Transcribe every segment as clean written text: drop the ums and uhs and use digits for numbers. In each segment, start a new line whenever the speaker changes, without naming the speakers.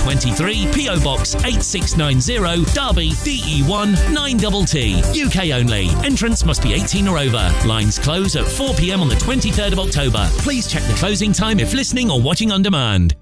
23, PO Box 8690, Derby, DE1 9TT. UK only. Entrance must be 18 or over. Lines close at 4 p.m. on the 23rd of October. Please check the closing time if listening or watching on demand.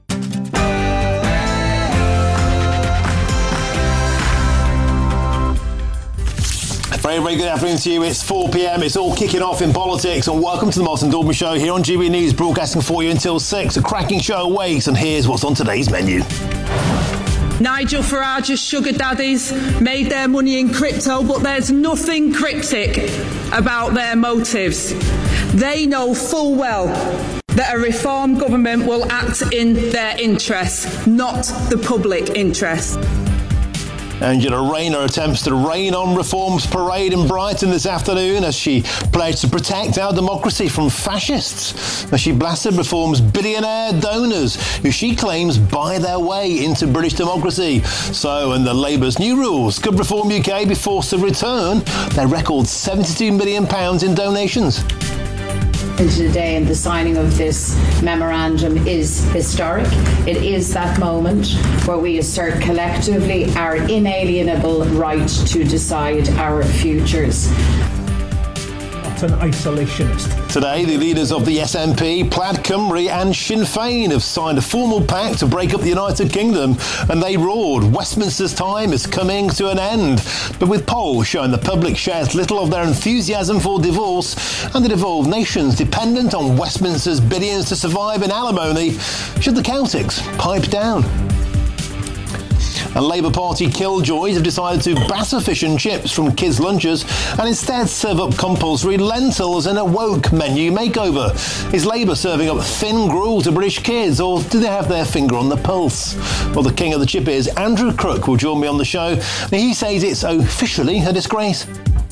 Very, very good afternoon to you. It's 4 p.m. It's all kicking off in politics, and welcome to the Martin Dorman Show here on GB News, broadcasting for you until 6. A cracking show awaits, and here's what's on today's menu.
Nigel Farage's sugar daddies made their money in crypto, but there's nothing cryptic about their motives. They know full well that a reform government will act in their interests, not the public interest.
Angela Rayner attempts to rain on Reform's parade in Brighton this afternoon as she pledged to protect our democracy from fascists, as she blasted Reform's billionaire donors, who she claims buy their way into British democracy. So, under Labour's new rules, could Reform UK be forced to return their record £72 million in donations?
Today, and the signing of this memorandum is historic. It is that moment where we assert collectively our inalienable right to decide our futures.
Not an isolationist.
Today, the leaders of the SNP, Plaid Cymru and Sinn Féin have signed a formal pact to break up the United Kingdom, and they roared, Westminster's time is coming to an end. But with polls showing the public shares little of their enthusiasm for divorce, and the devolved nations dependent on Westminster's billions to survive in alimony, should the Celtics pipe down? And Labour Party killjoys have decided to batter fish and chips from kids' lunches and instead serve up compulsory lentils in a woke menu makeover. Is Labour serving up thin gruel to British kids, or do they have their finger on the pulse? Well, the king of the chip is Andrew Crook will join me on the show. He says it's officially a disgrace.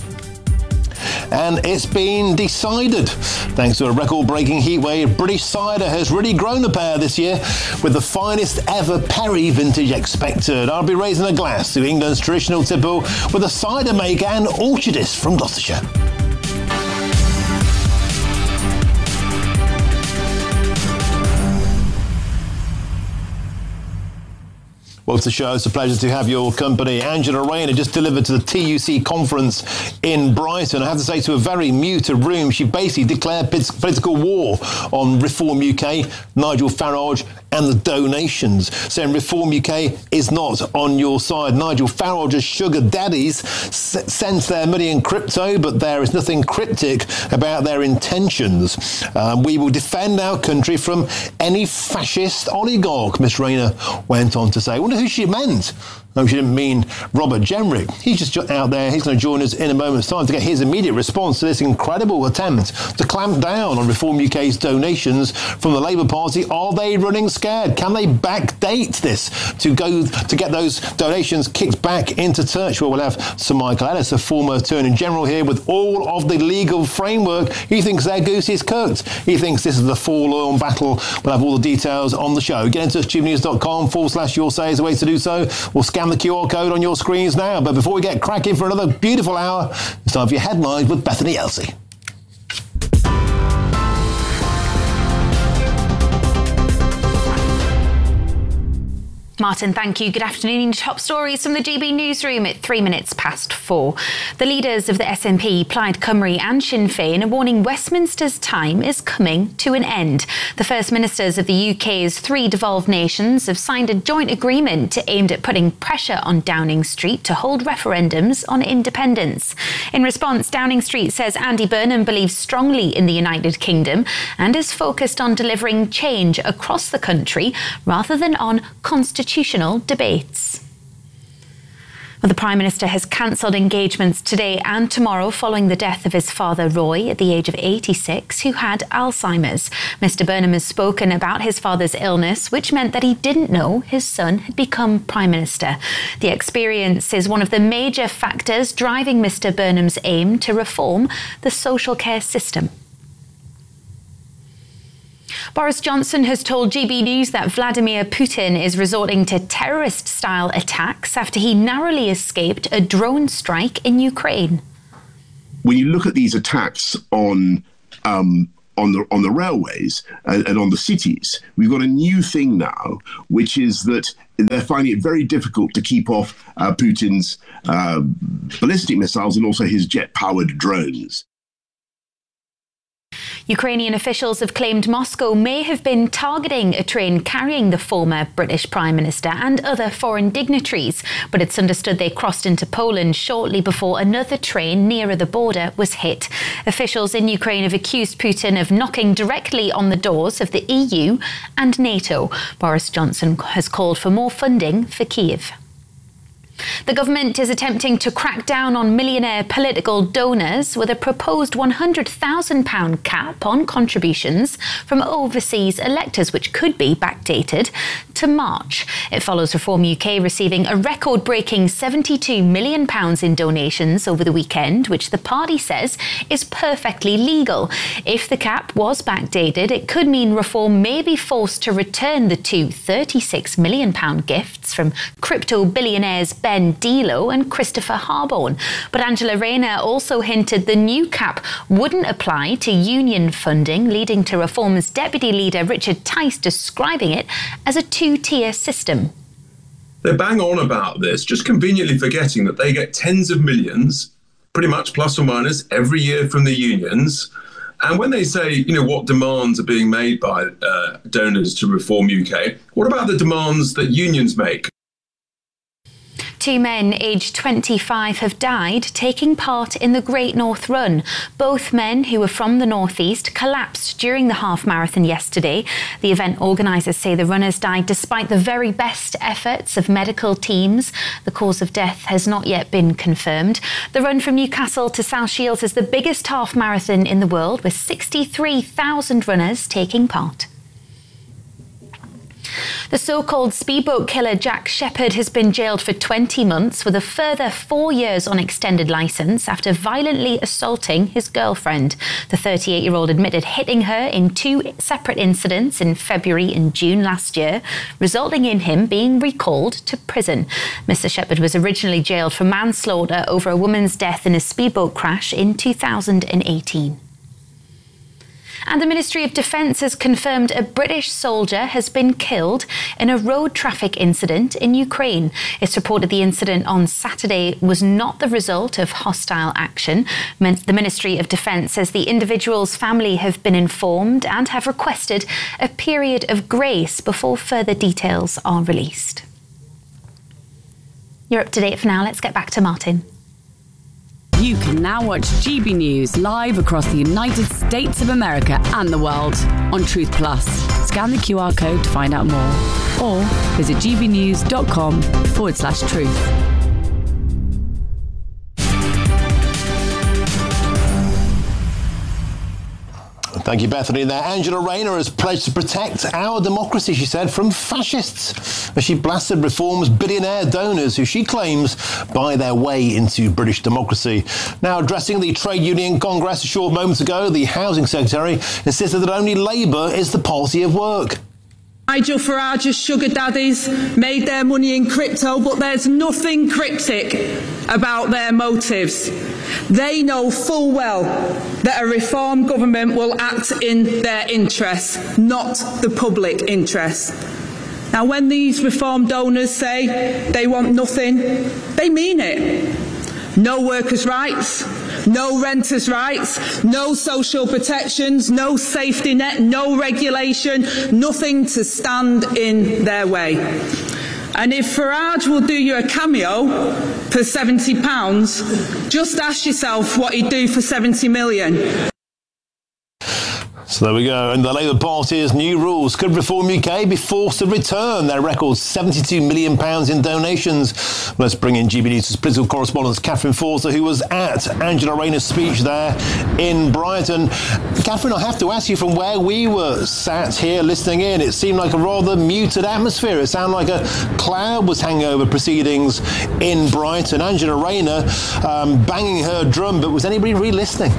And it's been decided. Thanks to a record-breaking heatwave, British cider has really grown a pair this year, with the finest ever Perry vintage expected. I'll be raising a glass to England's traditional tipple with a cider maker and orchardist from Gloucestershire. Welcome to the show. It's a pleasure to have your company. Angela Rayner just delivered to the TUC conference in Brighton. I have to say, to a very muted room, she basically declared political war on Reform UK, Nigel Farage and the donations, saying Reform UK is not on your side. Nigel Farage's sugar daddies sent their money in crypto, but there is nothing cryptic about their intentions. We will defend our country from any fascist oligarch, Miss Rayner went on to say. I wonder who she meant. No, she didn't mean Robert Jenrick. He's just out there. He's going to join us in a moment's time to get his immediate response to this incredible attempt to clamp down on Reform UK's donations from the Labour Party. Are they running scared? Can they backdate this to get those donations kicked back into touch? Well, we'll have Sir Michael Ellis, a former Attorney General, here with all of the legal framework. He thinks their goose is cooked. He thinks this is the forlorn battle. We'll have all the details on the show. Get into gbnews.com/your say is the way to do so. We'll scan the QR code on your screens now. But before we get cracking for another beautiful hour, it's time for your headlines with Bethany Elsey.
Martin, thank you. Good afternoon. Top stories from the GB newsroom at 3 minutes past 4. The leaders of the SNP, Plaid Cymru and Sinn Féin are warning Westminster's time is coming to an end. The First Ministers of the UK's 3 devolved nations have signed a joint agreement aimed at putting pressure on Downing Street to hold referendums on independence. In response, Downing Street says Andy Burnham believes strongly in the United Kingdom and is focused on delivering change across the country rather than on constitutional debates. Well, the Prime Minister has cancelled engagements today and tomorrow following the death of his father, Roy, at the age of 86, who had Alzheimer's. Mr Burnham has spoken about his father's illness, which meant that he didn't know his son had become Prime Minister. The experience is one of the major factors driving Mr Burnham's aim to reform the social care system. Boris Johnson has told GB News that Vladimir Putin is resorting to terrorist-style attacks after he narrowly escaped a drone strike in Ukraine.
When you look at these attacks on the railways and on the cities, we've got a new thing now, which is that they're finding it very difficult to keep off Putin's ballistic missiles and also his jet-powered drones.
Ukrainian officials have claimed Moscow may have been targeting a train carrying the former British Prime Minister and other foreign dignitaries, but it's understood they crossed into Poland shortly before another train nearer the border was hit. Officials in Ukraine have accused Putin of knocking directly on the doors of the EU and NATO. Boris Johnson has called for more funding for Kyiv. The government is attempting to crack down on millionaire political donors with a proposed £100,000 cap on contributions from overseas electors, which could be backdated to March. It follows Reform UK receiving a record-breaking £72 million in donations over the weekend, which the party says is perfectly legal. If the cap was backdated, it could mean Reform may be forced to return the two £36 million gifts from crypto billionaires Ben Dilo and Christopher Harborne. But Angela Rayner also hinted the new cap wouldn't apply to union funding, leading to Reform's deputy leader Richard Tice describing it as a two-tier system.
They bang on about this, just conveniently forgetting that they get tens of millions, pretty much plus or minus, every year from the unions. And when they say, what demands are being made by donors to Reform UK, what about the demands that unions make?
Two men aged 25 have died taking part in the Great North Run. Both men, who were from the northeast, collapsed during the half marathon yesterday. The event organisers say the runners died despite the very best efforts of medical teams. The cause of death has not yet been confirmed. The run from Newcastle to South Shields is the biggest half marathon in the world, with 63,000 runners taking part. The so-called speedboat killer Jack Shepherd has been jailed for 20 months with a further 4 years on extended licence after violently assaulting his girlfriend. The 38-year-old admitted hitting her in two separate incidents in February and June last year, resulting in him being recalled to prison. Mr. Shepherd was originally jailed for manslaughter over a woman's death in a speedboat crash in 2018. And the Ministry of Defence has confirmed a British soldier has been killed in a road traffic incident in Ukraine. It's reported the incident on Saturday was not the result of hostile action. The Ministry of Defence says the individual's family have been informed and have requested a period of grace before further details are released. You're up to date for now. Let's get back to Martin.
You can now watch GB News live across the United States of America and the world on Truth Plus. Scan the QR code to find out more or visit gbnews.com/truth.
Thank you, Bethany. There, Angela Rayner has pledged to protect our democracy, she said, from fascists, as she blasted Reform's billionaire donors who she claims buy their way into British democracy. Now, addressing the Trade Union Congress a short moment ago, the Housing Secretary insisted that only Labour is the party of work.
Nigel Farage's sugar daddies made their money in crypto, but there's nothing cryptic about their motives. They know full well that a Reform government will act in their interests, not the public interest. Now, when these Reform donors say they want nothing, they mean it. No workers' rights, no renters' rights, no social protections, no safety net, no regulation, nothing to stand in their way. And if Farage will do you a cameo for £70, just ask yourself what he'd do for 70 million.
So there we go. And the Labour Party's new rules. Could Reform UK be forced to return their record £72 million in donations? Let's bring in GB News' political correspondent Catherine Forster, who was at Angela Rayner's speech there in Brighton. Catherine, I have to ask you, from where we were sat here listening in, it seemed like a rather muted atmosphere. It sounded like a cloud was hanging over proceedings in Brighton. Angela Rayner banging her drum, but was anybody really listening?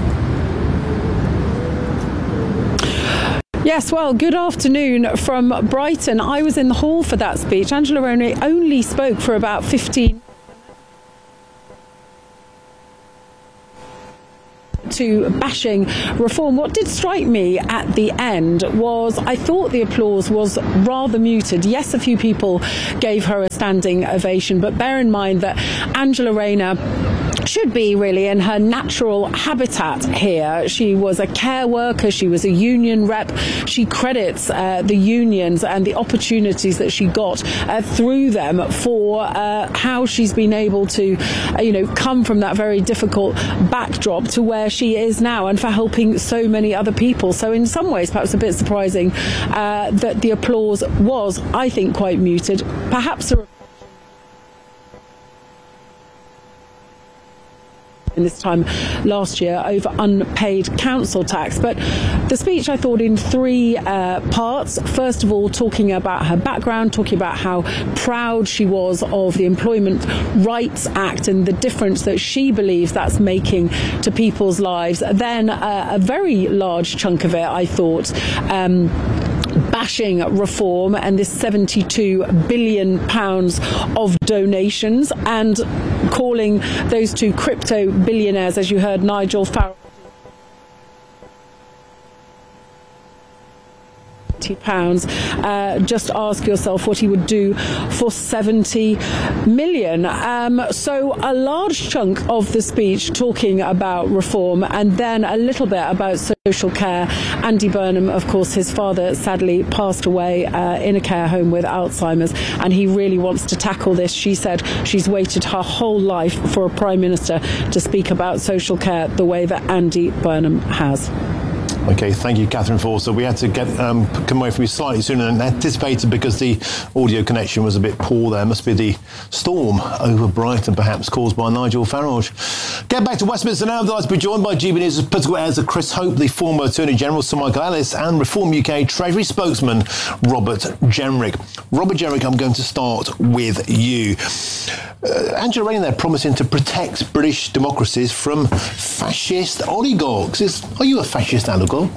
Yes, well, good afternoon from Brighton. I was in the hall for that speech. Angela Rayner only spoke for about 15 to to bashing reform. What did strike me at the end was I thought the applause was rather muted. Yes, a few people gave her a standing ovation, but bear in mind that Angela Rayner should be really in her natural habitat here. She was a care worker, she was a union rep. She credits the unions and the opportunities that she got through them for how she's been able to come from that very difficult backdrop to where she is now, and for helping so many other people. So in some ways perhaps a bit surprising that the applause was, I think, quite muted. Perhaps in this time last year over unpaid council tax. But the speech, I thought, in three parts. First of all, talking about her background, talking about how proud she was of the Employment Rights Act and the difference that she believes that's making to people's lives. Then a very large chunk of it, I thought, bashing reform and this £72 billion of donations, and calling those two crypto billionaires, as you heard Nigel Farage, £70. Just ask yourself what he would do for 70 million. So a large chunk of the speech talking about reform, and then a little bit about social care. Andy Burnham, of course, his father sadly passed away in a care home with Alzheimer's, and he really wants to tackle this. She said she's waited her whole life for a Prime Minister to speak about social care the way that Andy Burnham has.
OK, thank you, Catherine Forster. We had to come away from you slightly sooner than anticipated because the audio connection was a bit poor there. Must be the storm over Brighton, perhaps caused by Nigel Farage. Get back to Westminster now. I'm delighted to be joined by GB News' political editor Chris Hope, the former Attorney General Sir Michael Ellis, and Reform UK Treasury spokesman Robert Jenrick. Robert Jenrick, I'm going to start with you. Angela Rayner there promising to protect British democracies from fascist oligarchs. Are you a fascist oligarch? Well,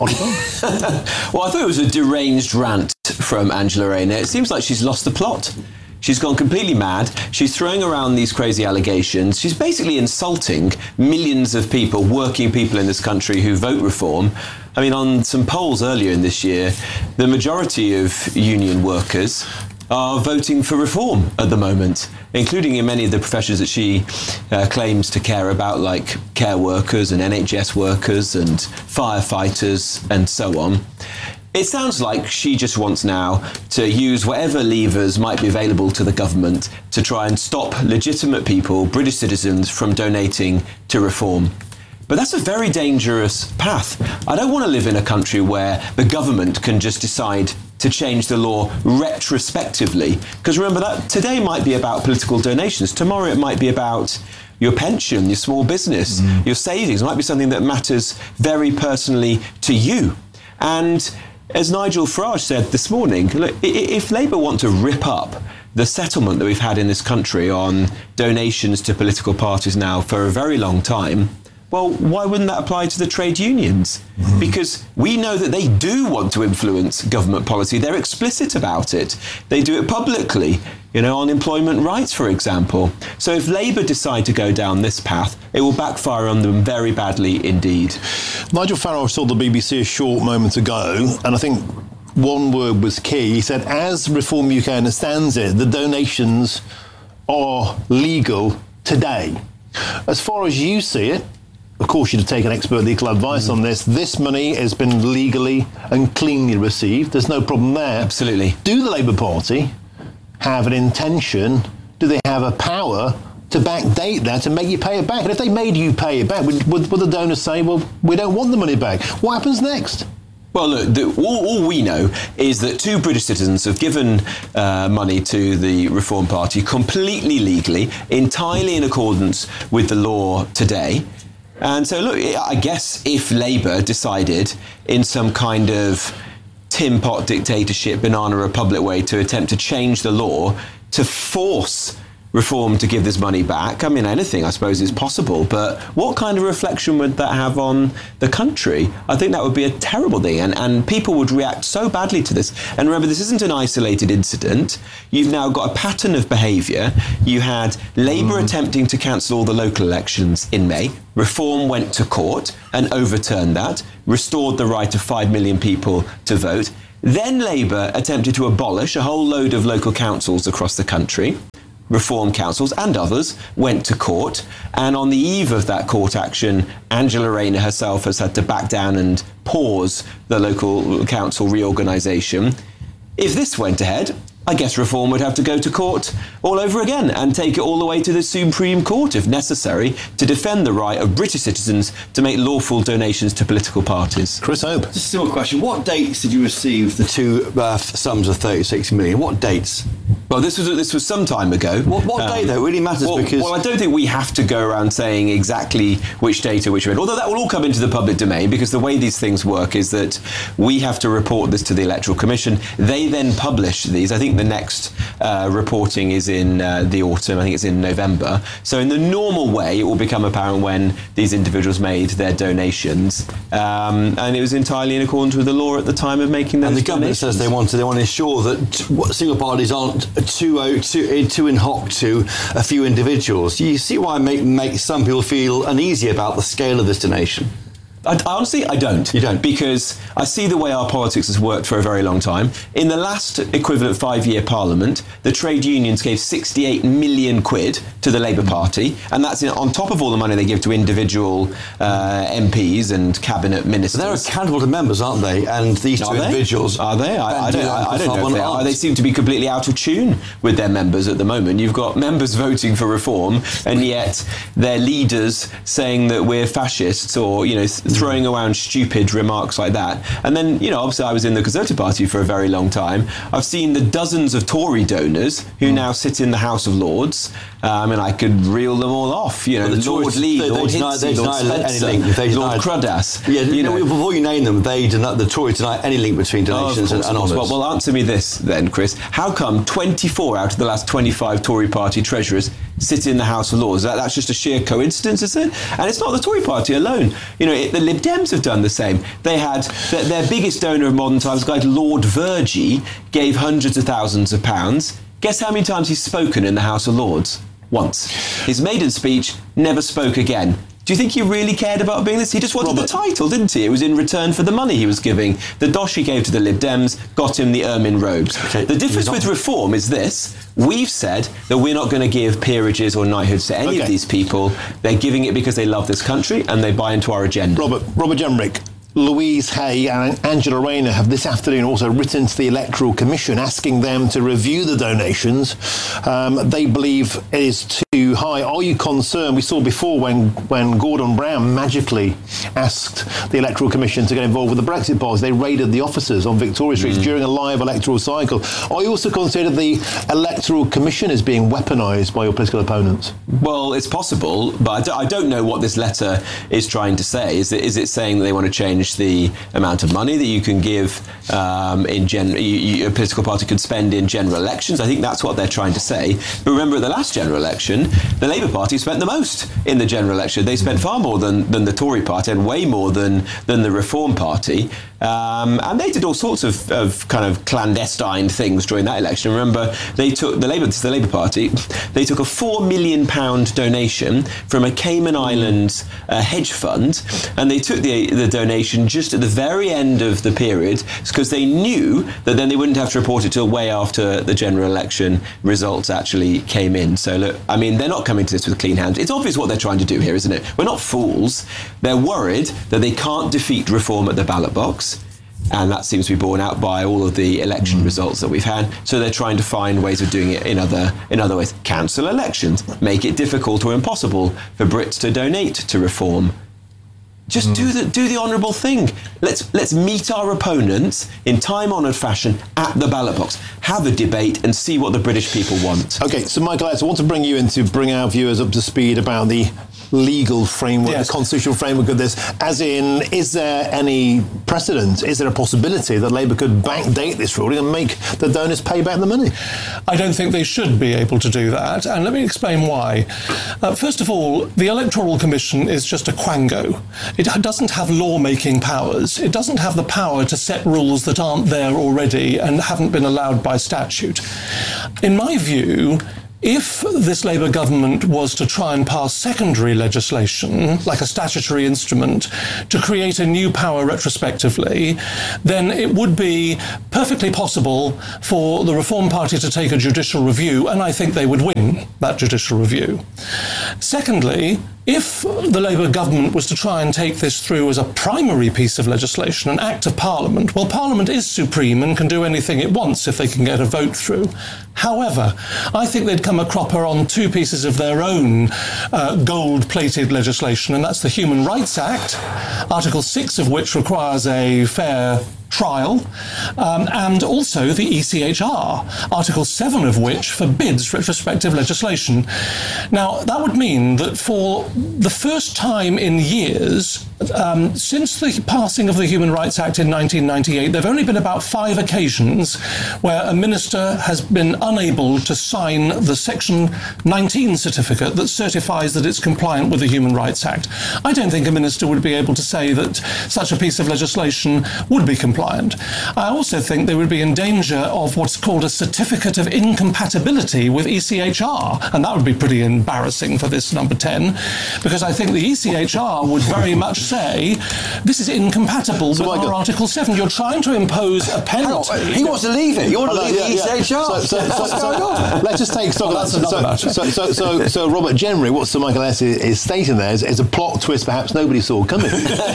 I thought it was a deranged rant from Angela Rayner. It seems like she's lost the plot. She's gone completely mad. She's throwing around these crazy allegations. She's basically insulting millions of people, working people in this country who vote reform. I mean, on some polls earlier in this year, the majority of union workers are voting for reform at the moment, including in many of the professions that she claims to care about, like care workers and NHS workers and firefighters and so on. It sounds like she just wants now to use whatever levers might be available to the government to try and stop legitimate people, British citizens, from donating to reform. But that's a very dangerous path. I don't want to live in a country where the government can just decide to change the law retrospectively. Because remember that today might be about political donations. Tomorrow it might be about your pension, your small business, your savings. It might be something that matters very personally to you. And as Nigel Farage said this morning, look, if Labour want to rip up the settlement that we've had in this country on donations to political parties now for a very long time, well, why wouldn't that apply to the trade unions? Because we know that they do want to influence government policy. They're explicit about it. They do it publicly, on employment rights, for example. So if Labour decide to go down this path, it will backfire on them very badly indeed.
Nigel Farage told the BBC a short moment ago, and I think one word was key. He said, as Reform UK understands it, the donations are legal today. As far as you see it, of course, you'd have taken expert legal advice on this. This money has been legally and cleanly received. There's no problem there.
Absolutely.
Do the Labour Party have an intention? Do they have a power to backdate that, to make you pay it back? And if they made you pay it back, would the donors say, well, we don't want the money back? What happens next?
Well, look, all we know is that two British citizens have given money to the Reform Party completely legally, entirely in accordance with the law today. And so, look, I guess if Labour decided in some kind of Tin Pot dictatorship, Banana Republic way to attempt to change the law to force Reform to give this money back. I mean, anything, I suppose, is possible, but what kind of reflection would that have on the country? I think that would be a terrible thing, and people would react so badly to this. And remember, this isn't an isolated incident. You've now got a pattern of behaviour. You had Labour attempting to cancel all the local elections in May. Reform went to court and overturned that, restored the right of 5 million people to vote. Then Labour attempted to abolish a whole load of local councils across the country. Reform councils and others went to court, and on the eve of that court action, Angela Rayner herself has had to back down and pause the local council reorganisation. If this went ahead, I guess Reform would have to go to court all over again and take it all the way to the Supreme Court, if necessary, to defend the right of British citizens to make lawful donations to political parties.
Chris Hope.
Just a simple question. What dates did you receive the two sums of 36 million? What dates?
Well, this was some time ago.
What date, though? It really matters because...
Well, I don't think we have to go around saying exactly which date or which event, although that will all come into the public domain, because the way these things work is that we have to report this to the Electoral Commission. They then publish these. I think the next reporting is in the autumn. I think it's in November. So in the normal way, it will become apparent when these individuals made their donations. And it was entirely in accordance with the law at the time of making those donations.
And the government says they want to ensure that single parties aren't too in hock to a few individuals. You see why it makes some people feel uneasy about the scale of this donation?
Honestly, I don't.
You don't?
Because I see the way our politics has worked for a very long time. In the last equivalent 5-year parliament, the trade unions gave 68 million quid to the Labour Party, and that's on top of all the money they give to individual MPs and cabinet ministers.
They're accountable to members, aren't they? And these two individuals...
Are they? I don't know if they are. They seem to be completely out of tune with their members at the moment. You've got members voting for reform, and yet their leaders saying that we're fascists or, throwing around stupid remarks like that. And then, obviously I was in the Conservative Party for a very long time. I've seen the dozens of Tory donors who now sit in the House of Lords. And I could reel them all off. Lord Lee, Lord Hinsey, Lord Spencer, Lord Cruddas.
Before you name them, the Tories deny any link between donations and honours.
Well, answer me this then, Chris. How come 24 out of the last 25 Tory party treasurers sit in the House of Lords? That's just a sheer coincidence, is it? And it's not the Tory party alone. The Lib Dems have done the same. They had their biggest donor of modern times, a guy Lord Vergey, gave hundreds of thousands of pounds. Guess how many times he's spoken in the House of Lords? Once. His maiden speech, never spoke again. Do you think he really cared about being this? He just wanted the title, didn't he? It was in return for the money he was giving. The dosh he gave to the Lib Dems got him the ermine robes. Okay. The difference with Reform is this. We've said that we're not going to give peerages or knighthoods to any of these people. They're giving it because they love this country and they buy into our agenda.
Robert Jenrick. Louise Hay and Angela Rayner have this afternoon also written to the Electoral Commission asking them to review the donations. They believe it is too high. Are you concerned? We saw before when Gordon Brown magically asked the Electoral Commission to get involved with the Brexit polls. They raided the offices on Victoria Street during a live electoral cycle. Are you also concerned that the Electoral Commission is being weaponised by your political opponents?
Well, it's possible, but I don't know what this letter is trying to say. Is it saying that they want to change the amount of money that you can give a political party could spend in general elections? I think that's what they're trying to say. But remember, at the last general election, the Labour Party spent the most in the general election. They spent far more than the Tory Party and way more than the Reform Party. And they did all sorts of kind of clandestine things during that election. Remember, they took the Labour Party. They took a £4 million donation from a Cayman Islands hedge fund, and they took the donation just at the very end of the period because they knew that then they wouldn't have to report it till way after the general election results actually came in. So look, I mean, they're not coming to this with clean hands. It's obvious what they're trying to do here, isn't it? We're not fools. They're worried that they can't defeat Reform at the ballot box. And that seems to be borne out by all of the election results that we've had. So they're trying to find ways of doing it in other ways. Cancel elections, make it difficult or impossible for Brits to donate to Reform. Just do the honourable thing. Let's meet our opponents in time-honoured fashion at the ballot box. Have a debate and see what the British people want.
OK, so Michael Ellis, I want to bring you in to bring our viewers up to speed about the legal framework, the constitutional framework of this? As in, is there any precedent? Is there a possibility that Labour could backdate this ruling and make the donors pay back the money?
I don't think they should be able to do that, and let me explain why. First of all, the Electoral Commission is just a quango. It doesn't have law-making powers. It doesn't have the power to set rules that aren't there already and haven't been allowed by statute. In my view, if this Labour government was to try and pass secondary legislation, like a statutory instrument, to create a new power retrospectively, then it would be perfectly possible for the Reform Party to take a judicial review, and I think they would win that judicial review. Secondly, if the Labour government was to try and take this through as a primary piece of legislation, an act of Parliament, well, Parliament is supreme and can do anything it wants if they can get a vote through. However, I think they'd come a cropper on two pieces of their own gold-plated legislation, and that's the Human Rights Act, Article 6 of which requires a fair trial, and also the ECHR, Article 7 of which forbids retrospective legislation. Now, that would mean that for the first time in years, since the passing of the Human Rights Act in 1998, there have only been about 5 occasions where a minister has been unable to sign the Section 19 certificate that certifies that it's compliant with the Human Rights Act. I don't think a minister would be able to say that such a piece of legislation would be compliant. I also think they would be in danger of what's called a certificate of incompatibility with ECHR, and that would be pretty embarrassing for this number 10, because I think the ECHR would very much say this is incompatible with our Article 7. You're trying to impose a penalty.
He wants to leave it. You want to leave the ECHR. What's going on?
Let's just take stock of that. So Robert, generally what Sir Michael Ellis is stating there is a plot twist perhaps nobody saw coming.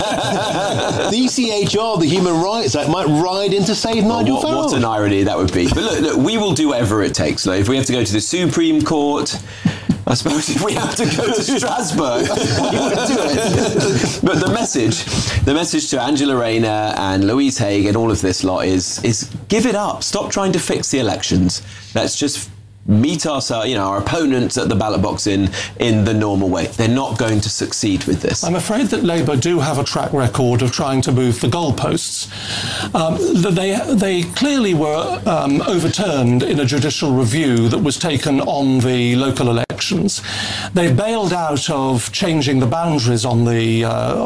The ECHR, the Human Rights Act, might ride in to save Nigel Farage.
What an irony that would be. But look, we will do whatever it takes. Like, if we have to go to the Supreme Court, I suppose if we have to go to Strasbourg, we would do it. But the message to Angela Rayner and Louise Haigh and all of this lot is give it up. Stop trying to fix the elections. Let's just meet our opponents at the ballot box in the normal way. They're not going to succeed with this.
I'm afraid that Labour do have a track record of trying to move the goalposts. They clearly were overturned in a judicial review that was taken on the local elections. They bailed out of changing the boundaries on the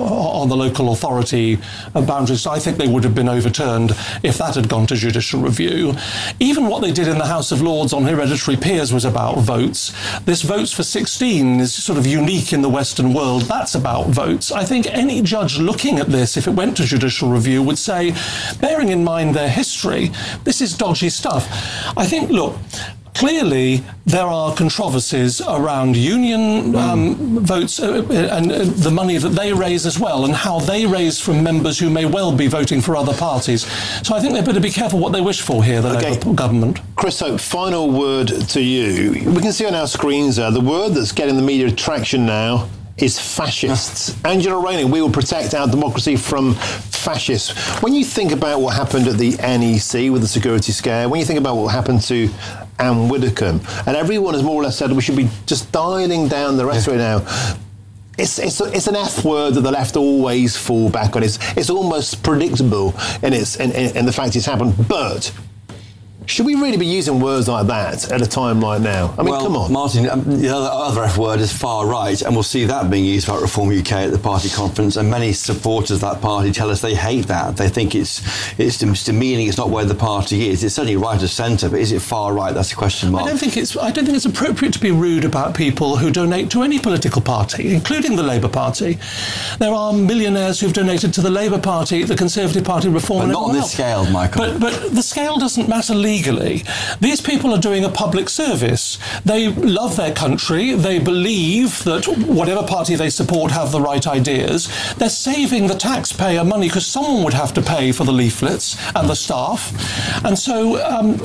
local authority boundaries. So I think they would have been overturned if that had gone to judicial review. Even what they did in the House of Lords on hereditary peers was about votes. This votes for 16 is sort of unique in the Western world. That's about votes. I think any judge looking at this, if it went to judicial review, would say, bearing in mind their history, this is dodgy stuff. I think, look, clearly, there are controversies around union votes and the money that they raise as well, and how they raise from members who may well be voting for other parties. So I think they better be careful what they wish for here, the Labour government.
Chris Hope, final word to you. We can see on our screens the word that's getting the media traction now is fascists. Angela Rayner, we will protect our democracy from fascists. When you think about what happened at the NEC with the security scare, when you think about what happened to Anne Widdecombe, and everyone has more or less said we should be just dialing down the rhetoric now. It's an F word that the left always fall back on. It's almost predictable in the fact it's happened, but should we really be using words like that at a time like now? I mean, come on.
Martin, the other F word is far right, and we'll see that being used about Reform UK at the party conference, and many supporters of that party tell us they hate that. They think it's demeaning, it's not where the party is. It's certainly right of centre, but is it far right? That's a question mark.
I don't think it's appropriate to be rude about people who donate to any political party, including the Labour Party. There are millionaires who've donated to the Labour Party, the Conservative Party, Reform,
but not on this scale, Michael.
But the scale doesn't matter legally. These people are doing a public service. They love their country. They believe that whatever party they support have the right ideas. They're saving the taxpayer money because someone would have to pay for the leaflets and the staff. And so,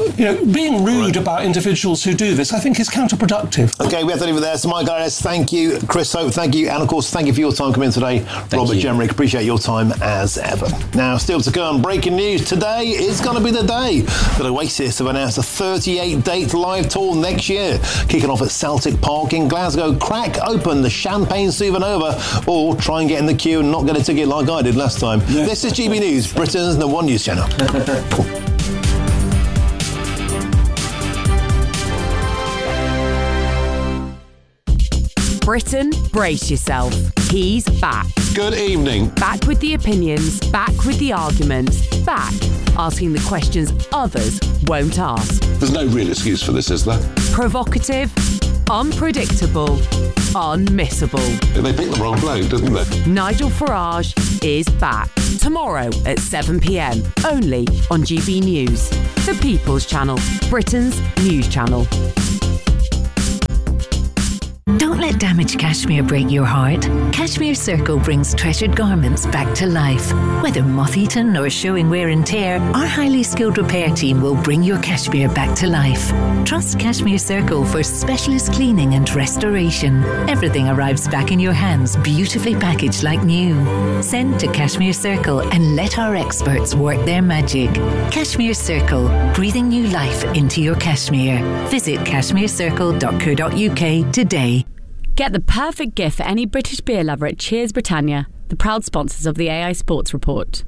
being rude about individuals who do this, I think, is counterproductive.
OK, we have to leave it there. So, Michael Ellis, thank you. Chris Hope, thank you. And, of course, thank you for your time coming in today. Robert Jenrick, appreciate your time as ever. Now, still to come, breaking news. Today is going to be the day that Oasis Oasis have announced a 38-date live tour next year, kicking off at Celtic Park in Glasgow. Crack open the Champagne Supernova, or try and get in the queue and not get a ticket like I did last time. Yeah. This is GB News, Britain's #1 news channel.
Britain, brace yourself. He's back.
Good evening.
Back with the opinions, back with the arguments, back asking the questions others won't ask.
There's no real excuse for this, is there?
Provocative, unpredictable, unmissable.
They picked the wrong bloke, didn't they?
Nigel Farage is back. Tomorrow at 7 p.m, only on GB News. The People's Channel, Britain's news channel.
Don't let damaged cashmere break your heart. Cashmere Circle brings treasured garments back to life. Whether moth-eaten or showing wear and tear, our highly skilled repair team will bring your cashmere back to life. Trust Cashmere Circle for specialist cleaning and restoration. Everything arrives back in your hands, beautifully packaged like new. Send to Cashmere Circle and let our experts work their magic. Cashmere Circle, breathing new life into your cashmere. Visit cashmerecircle.co.uk today.
Get the perfect gift for any British beer lover at Cheers Britannia, the proud sponsors of the AI Sports Report.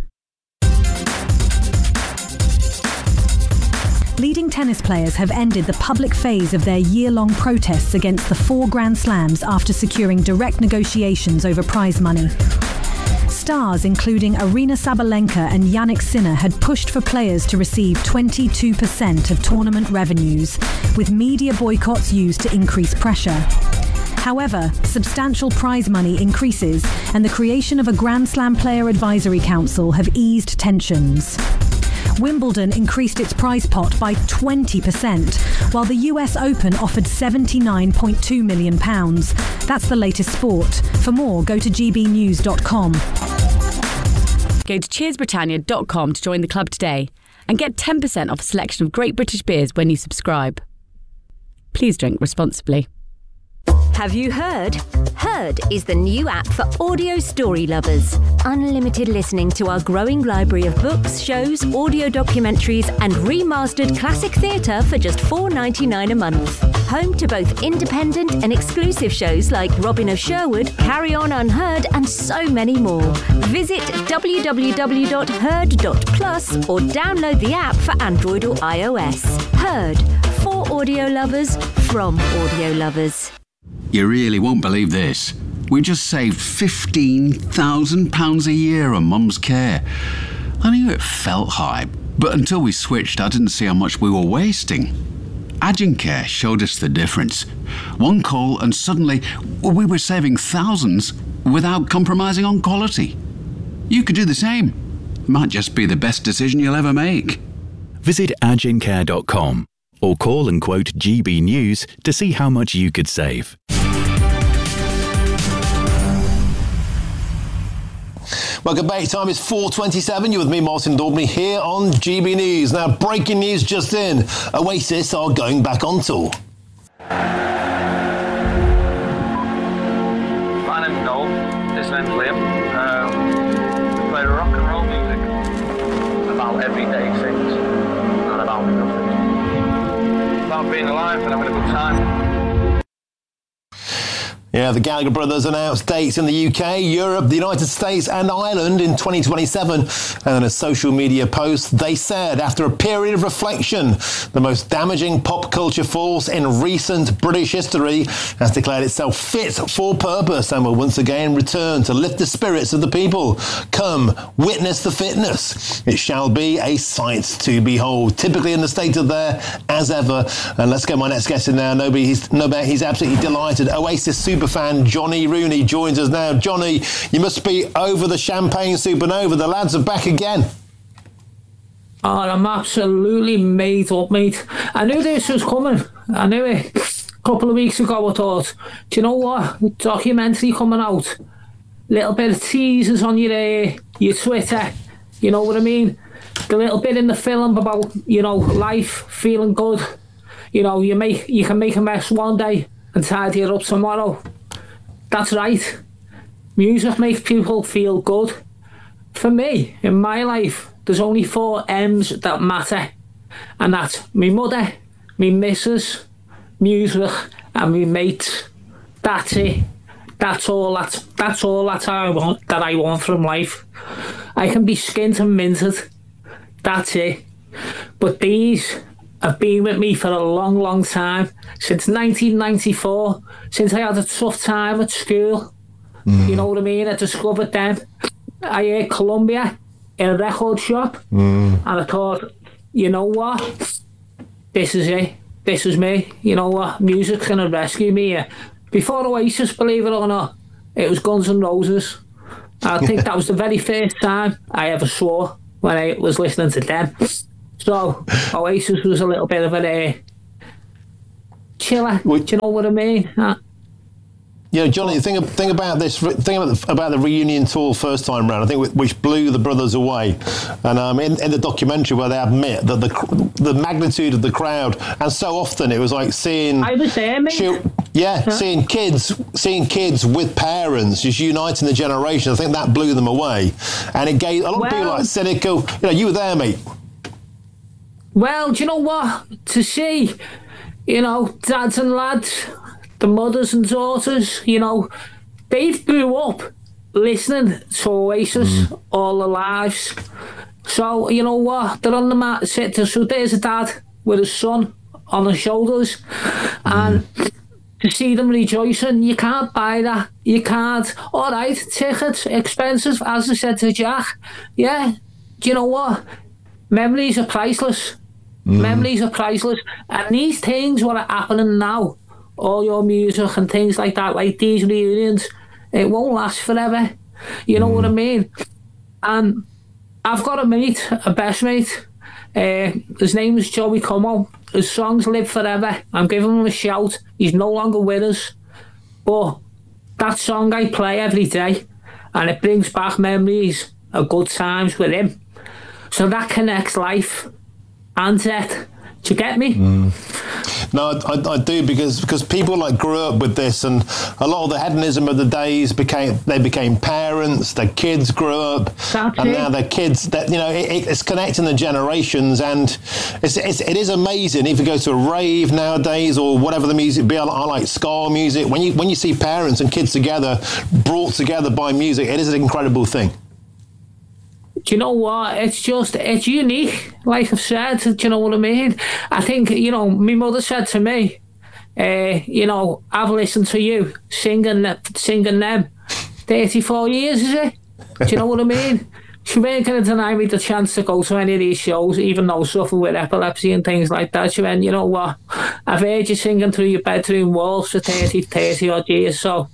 Leading tennis players have ended the public phase of their year-long protests against the 4 Grand Slams after securing direct negotiations over prize money. Stars including Arina Sabalenka and Jannik Sinner had pushed for players to receive 22% of tournament revenues, with media boycotts used to increase pressure. However, substantial prize money increases and the creation of a Grand Slam Player Advisory Council have eased tensions. Wimbledon increased its prize pot by 20%, while the US Open offered £79.2 million. That's the latest sport. For more, go to gbnews.com.
Go to cheersbritannia.com to join the club today and get 10% off a selection of great British beers when you subscribe. Please drink responsibly.
Have you heard? Heard is the new app for audio story lovers. Unlimited listening to our growing library of books, shows, audio documentaries and remastered classic theatre for just $4.99 a month. Home to both independent and exclusive shows like Robin of Sherwood, Carry On Unheard and so many more. Visit www.heard.plus or download the app for Android or iOS. Heard, for audio lovers, from audio lovers.
You really won't believe this. We just saved £15,000 a year on Mum's care. I knew it felt high, but until we switched, I didn't see how much we were wasting. Agencare showed us the difference. One call and suddenly we were saving thousands without compromising on quality. You could do the same. Might just be the best decision you'll ever make.
Visit agencare.com or call and quote GB News to see how much you could save.
Welcome back. Time is 4:27. You're with me, Martin Daubney, here on GB News. Now, breaking news just in. Oasis are going back on tour.
My name's Noel. This name's Liam. We play rock and roll music about everyday things, not about nothing. About being alive and having a good time.
Yeah, the Gallagher brothers announced dates in the UK, Europe, the United States and Ireland in 2027. And in a social media post, they said, after a period of reflection, the most damaging pop culture force in recent British history has declared itself fit for purpose and will once again return to lift the spirits of the people. Come, witness the fitness. It shall be a sight to behold. Typically in the state of there, as ever. And let's get my next guest in now. He's absolutely delighted. Oasis superfan Johnny Rooney joins us now. Johnny, you must be over the Champagne Supernova. The lads are back again.
Oh, I'm absolutely made up, mate. I knew this was coming. I knew it. A couple of weeks ago, I thought, do you know what? Documentary coming out. Little bit of teasers on your Twitter. You know what I mean? The little bit in the film about, life, feeling good. You can make a mess one day and tidy it up tomorrow. That's right. Music makes people feel good. For me, in my life, there's only 4 M's that matter. and that's me mother, me missus, music, and me mates. That's it. That's all that I want from life. I can be skint and minted. That's it. But these have been with me for a long, long time. Since 1994, since I had a tough time at school. You know what I mean? I discovered them. I heard Columbia in a record shop, and I thought, you know what? This is it. This is me. You know what? Music's gonna rescue me. Before Oasis, believe it or not, it was Guns N' Roses. I think that was the very first time I ever swore when I was listening to them. So Oasis was a little bit of a chiller. Do you know what I mean?
Yeah, Johnny, think about this. Think about the reunion tour first time round. I think which blew the brothers away. And in the documentary where they admit that the magnitude of the crowd, and so often it was like seeing.
I was there, mate.
Seeing kids with parents, just uniting the generation. I think that blew them away, and it gave a lot of people like cynical. You were there, mate.
Well, do you know what? To see, dads and lads, the mothers and daughters, they've grew up listening to Oasis all their lives. So, you know what? They're on the mat. So there's a dad with his son on his shoulders. And to see them rejoicing, you can't buy that. You can't. All right, tickets, expensive, as I said to Jack. Yeah, do you know what? Memories are priceless. Memories are priceless. And these things, what are happening now, all your music and things like that, like these reunions, it won't last forever. You know what I mean? And I've got a mate, a best mate. His name is Joey Como. His songs live forever. I'm giving him a shout. He's no longer with us. But that song I play every day, and it brings back memories of good times with him. So that connects life and death. Do you get me?
No, I do, because people grew up with this, and a lot of the hedonism of the days became parents. Their kids grew up, now their kids. It's connecting the generations, and it is amazing. If you go to a rave nowadays or whatever the music be, I like ska music. When you see parents and kids together, brought together by music, it is an incredible thing.
Do you know what? It's unique. Like I've said, do you know what I mean? I think, my mother said to me, I've listened to you singing them 34 years, is it? Do you know what I mean? She weren't going to deny me the chance to go to any of these shows, even though I suffer with epilepsy and things like that. She went, you know what? I've heard you singing through your bedroom walls for 30 odd years. So,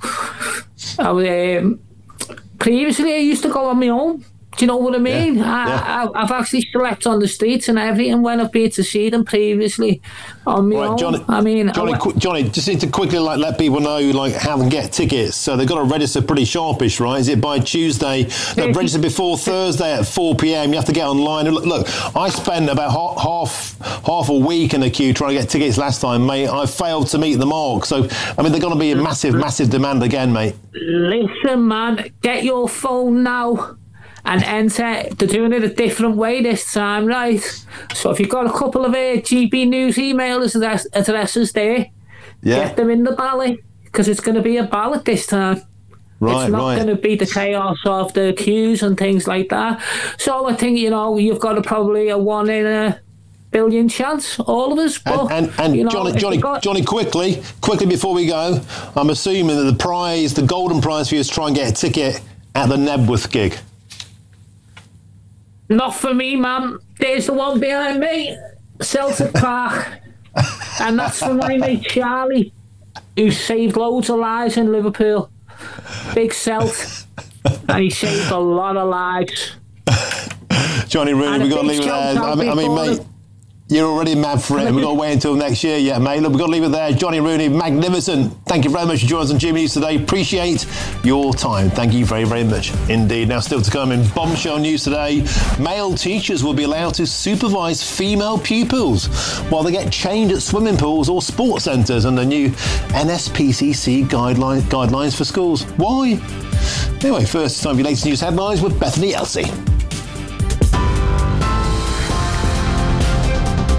previously I used to go on my own. Do you know what I mean? Yeah. I've actually slept on the streets and everything when I've been to see them previously on my own.
Johnny, just need to quickly let people know how to get tickets. So they've got to register pretty sharpish, right? Is it by Tuesday? No, register before Thursday at 4 p.m. You have to get online. Look, I spent about half a week in the queue trying to get tickets last time, mate. I failed to meet the mark. So, they're going to be a massive demand again, mate.
Listen, man, get your phone now and enter. They're doing it a different way this time, right? So if you've got a couple of GB News email addresses there, get them in the ballot, because it's going to be a ballot this time. It's not going to be the chaos of the queues and things like that. So I think, you've got probably a 1 in a billion chance, all of us. But,
Johnny, quickly before we go, I'm assuming that the golden prize for you is to try and get a ticket at the Nebworth gig.
Not for me, man. There's the one behind me, Celtic Park. And that's for my mate Charlie, who saved loads of lives in Liverpool. Big Celt. And he saved a lot of lives.
Johnny Rooney, we've got to leave it there. I mean, mate, you're already mad for it. We've got to wait until next year yet, mate. Look, we've got to leave it there. Johnny Rooney, magnificent. Thank you very much for joining us on GB News today. Appreciate your time. Thank you very, very much indeed. Now, still to come in bombshell news today, male teachers will be allowed to supervise female pupils while they get chained at swimming pools or sports centres under new NSPCC guidelines for schools. Why? Anyway, first, it's time for your latest news headlines with Bethany Elsey.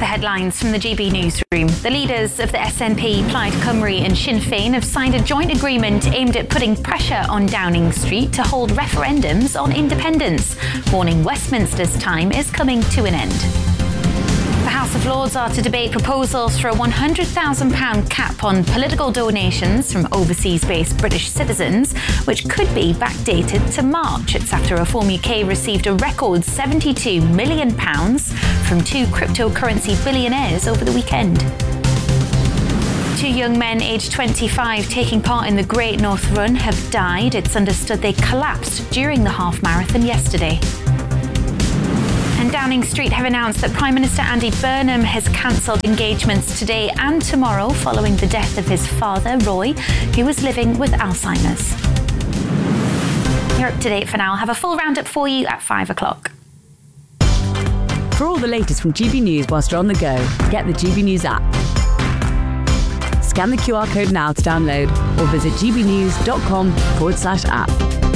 the headlines from the GB Newsroom. The leaders of the SNP, Plaid Cymru and Sinn Féin have signed a joint agreement aimed at putting pressure on Downing Street to hold referendums on independence, warning Westminster's time is coming to an end. The House of Lords are to debate proposals for a £100,000 cap on political donations from overseas-based British citizens, which could be backdated to March. It's after Reform UK received a record £72 million from two cryptocurrency billionaires over the weekend. Two young men aged 25 taking part in the Great North Run have died. It's understood they collapsed during the half marathon yesterday. And Downing Street have announced that Prime Minister Andy Burnham has cancelled engagements today and tomorrow following the death of his father, Roy, who was living with Alzheimer's. You're up to date for now. I'll have a full roundup for you at 5 o'clock.
For all the latest from GB News whilst you're on the go, get the GB News app. Scan the QR code now to download or visit gbnews.com/app.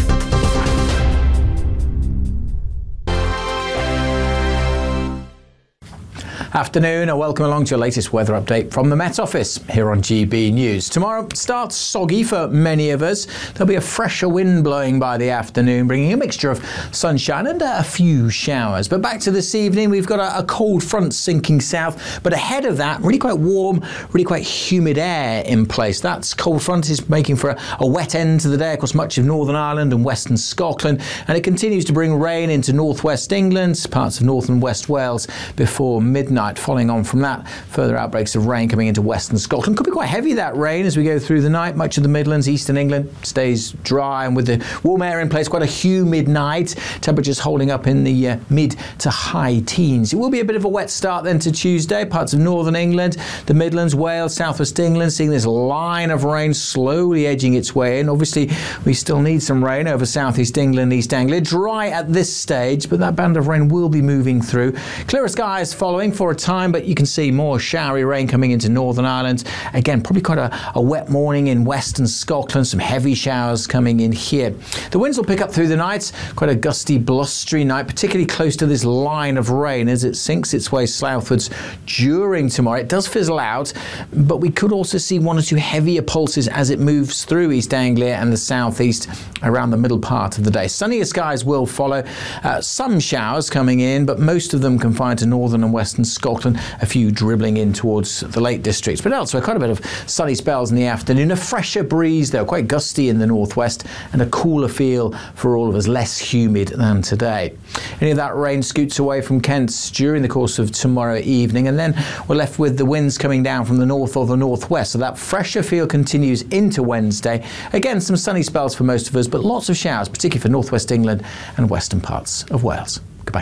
Afternoon and welcome along to your latest weather update from the Met Office here on GB News. Tomorrow starts soggy for many of us. There'll be a fresher wind blowing by the afternoon, bringing a mixture of sunshine and a few showers. But back to this evening, we've got a cold front sinking south, but ahead of that, really quite warm, really quite humid air in place. That cold front is making for a wet end to the day across much of Northern Ireland and Western Scotland, and it continues to bring rain into northwest England, parts of North and West Wales before midnight. Following on from that, further outbreaks of rain coming into Western Scotland. Could be quite heavy, that rain, as we go through the night. Much of the Midlands, Eastern England stays dry, and with the warm air in place, quite a humid night. Temperatures holding up in the mid to high teens. It will be a bit of a wet start then to Tuesday. Parts of Northern England, the Midlands, Wales, Southwest England, seeing this line of rain slowly edging its way in. Obviously, we still need some rain over Southeast England, East Anglia. Dry at this stage, but that band of rain will be moving through. Clearer skies following for a time, but you can see more showery rain coming into Northern Ireland. Again, probably quite a wet morning in Western Scotland, some heavy showers coming in here. The winds will pick up through the night, quite a gusty, blustery night, particularly close to this line of rain as it sinks its way southwards during tomorrow. It does fizzle out, but we could also see one or two heavier pulses as it moves through East Anglia and the southeast around the middle part of the day. Sunnier skies will follow, some showers coming in, but most of them confined to Northern and Western Scotland, a few dribbling in towards the Lake Districts, but elsewhere quite a bit of sunny spells in the afternoon. A fresher breeze though, quite gusty in the northwest, and a cooler feel for all of us, less humid than today. Any of that rain scoots away from Kent during the course of tomorrow evening, and then we're left with the winds coming down from the north or the northwest, so that fresher feel continues into Wednesday. Again, some sunny spells for most of us, but lots of showers, particularly for northwest England and western parts of Wales. Goodbye.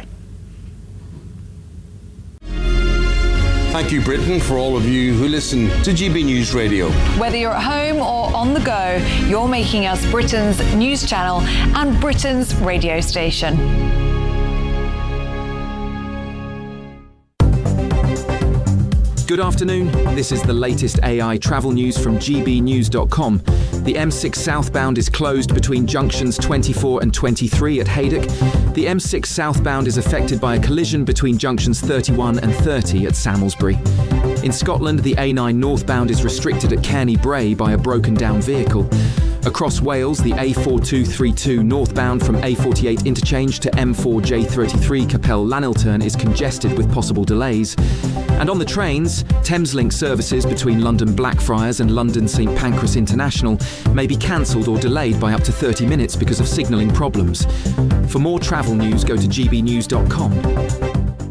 Thank you, Britain, for all of you who listen to GB News Radio.
Whether you're at home or on the go, you're making us Britain's news channel and Britain's radio station.
Good afternoon. This is the latest AI travel news from gbnews.com. The M6 southbound is closed between junctions 24 and 23 at Haydock. The M6 southbound is affected by a collision between junctions 31 and 30 at Samlesbury. In Scotland, the A9 northbound is restricted at Cairney Bray by a broken down vehicle. Across Wales, the A4232 northbound from A48 interchange to M4J33 Capel Llanilturn is congested with possible delays. And on the trains, Thameslink services between London Blackfriars and London St Pancras International may be cancelled or delayed by up to 30 minutes because of signalling problems. For more travel news, go to gbnews.com.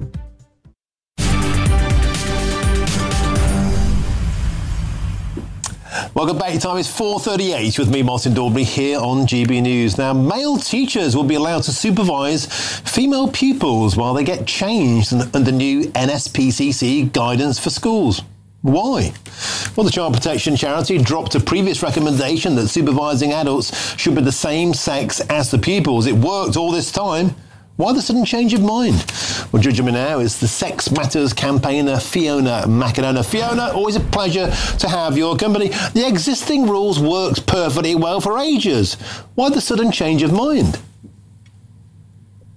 Welcome back. Your time is 4:38 with me, Martin Daubney, here on GB News. Now, male teachers will be allowed to supervise female pupils while they get changed under new NSPCC guidance for schools. Why? Well, the Child Protection Charity dropped a previous recommendation that supervising adults should be the same sex as the pupils. It worked all this time. Why the sudden change of mind? Well, judging me now is the Sex Matters campaigner Fiona McInerney. Fiona, always a pleasure to have your company. The existing rules worked perfectly well for ages. Why the sudden change of mind?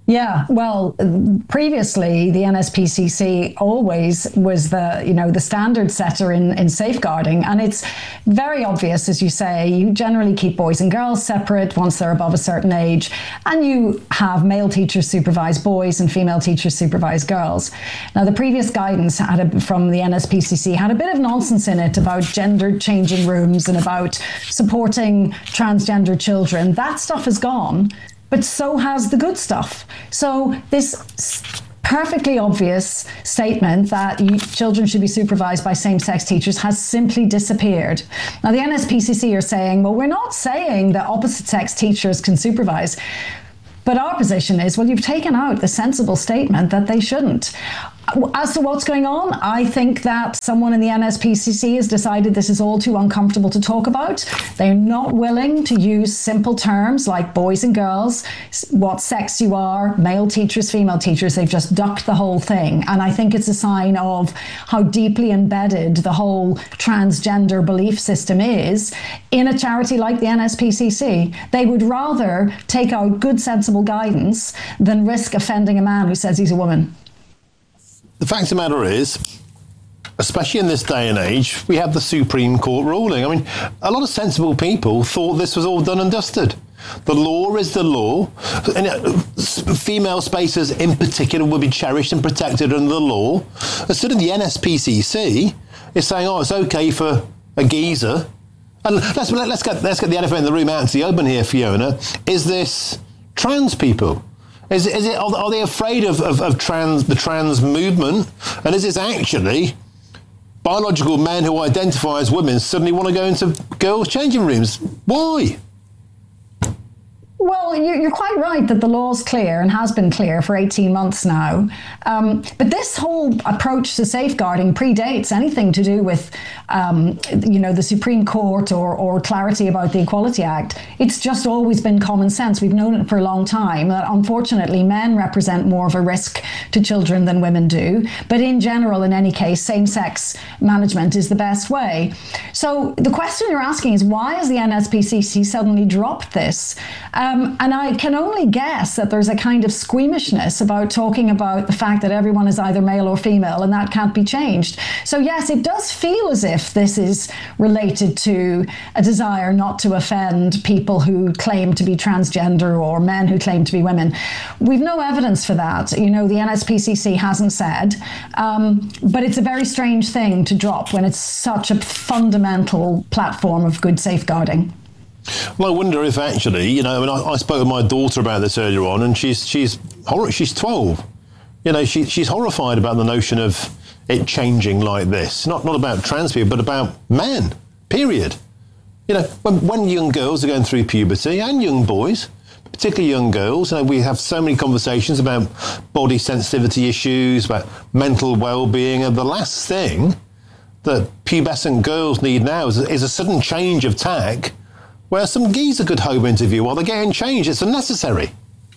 Yeah, well, previously the NSPCC always was the standard setter in safeguarding, and it's very obvious, as you say. You generally keep boys and girls separate once they're above a certain age, and you have male teachers supervise boys and female teachers supervise girls. Now, the previous guidance from the NSPCC had a bit of nonsense in it about gender changing rooms and about supporting transgender children. That stuff is gone. But so has the good stuff. So this perfectly obvious statement that children should be supervised by same-sex teachers has simply disappeared. Now, the NSPCC are saying, well, we're not saying that opposite-sex teachers can supervise. But our position is, well, you've taken out the sensible statement that they shouldn't. As to what's going on, I think that someone in the NSPCC has decided this is all too uncomfortable to talk about. They're not willing to use simple terms like boys and girls, what sex you are, male teachers, female teachers. They've just ducked the whole thing. And I think it's a sign of how deeply embedded the whole transgender belief system is in a charity like the NSPCC. They would rather take out good, sensible guidance than risk offending a man who says he's a woman.
The fact of the matter is, especially in this day and age, we have the Supreme Court ruling. I mean, a lot of sensible people thought this was all done and dusted. The law is the law. And female spaces in particular will be cherished and protected under the law. Instead of the NSPCC is saying, oh, it's okay for a geezer. And let's get the elephant in the room out into the open here, Fiona. Is this trans people? Are they afraid of the trans movement? And is this actually biological men who identify as women suddenly want to go into girls' changing rooms? Why?
Well, you're quite right that the law's clear and has been clear for 18 months now. But this whole approach to safeguarding predates anything to do with, the Supreme Court or clarity about the Equality Act. It's just always been common sense. We've known it for a long time that unfortunately men represent more of a risk to children than women do. But in general, in any case, same-sex management is the best way. So the question you're asking is, why has the NSPCC suddenly dropped this? And I can only guess that there's a kind of squeamishness about talking about the fact that everyone is either male or female, and that can't be changed. So yes, it does feel as if this is related to a desire not to offend people who claim to be transgender or men who claim to be women. We've no evidence for that. The NSPCC hasn't said, but it's a very strange thing to drop when it's such a fundamental platform of good safeguarding.
Well, I wonder if actually, I spoke with my daughter about this earlier on, and she's 12. She's horrified about the notion of it changing like this. Not about trans people, but about men, period. When young girls are going through puberty, and young boys, particularly young girls, we have so many conversations about body sensitivity issues, about mental well-being, and the last thing that pubescent girls need now is a sudden change of tack where some geezer could home interview while they're getting changed. It's unnecessary.